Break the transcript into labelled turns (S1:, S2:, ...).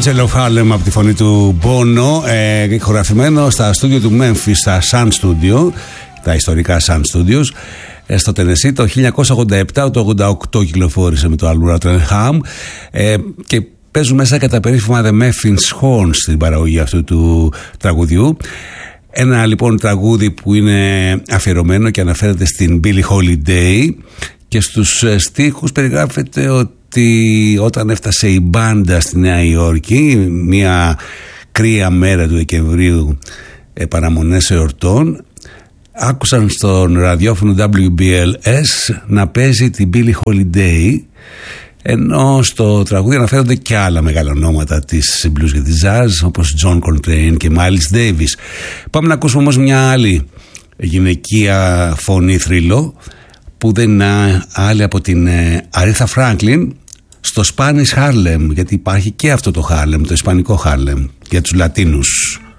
S1: Angel of Harlem από τη φωνή του Bono, ηχογραφημένο στα στούντιο του Memphis, στα Sun Studio, τα ιστορικά Sun Studios, στο Tennessee. Το 1987, το 1988 κυκλοφόρησε με το album Rottenham, και παίζουν μέσα και τα περίφημα The Mephine's Horns στην παραγωγή αυτού του τραγουδιού. Ένα λοιπόν τραγούδι που είναι αφιερωμένο και αναφέρεται στην Billie Holiday, και στους στίχους περιγράφεται ότι όταν έφτασε η μπάντα στη Νέα Υόρκη μια κρύα μέρα του Δεκεμβρίου, παραμονές εορτών, άκουσαν στον ραδιόφωνο WBLS να παίζει την Billie Holiday, ενώ στο τραγούδι αναφέρονται και άλλα μεγάλα ονόματα της blues και της jazz, όπως John Coltrane και Miles Davis. Πάμε να ακούσουμε όμως μια άλλη γυναικεία φωνή θρύλο, που δεν είναι άλλη από την Aretha Franklin, στο Spanish Harlem, γιατί υπάρχει και αυτό το Harlem, το ισπανικό Harlem για τους Λατίνους.